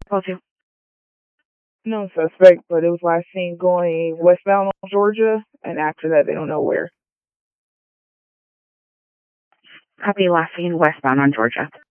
Call 2. No suspect, but it was last seen going westbound on Georgia, and after that, they don't know where. Copy, last seen westbound on Georgia.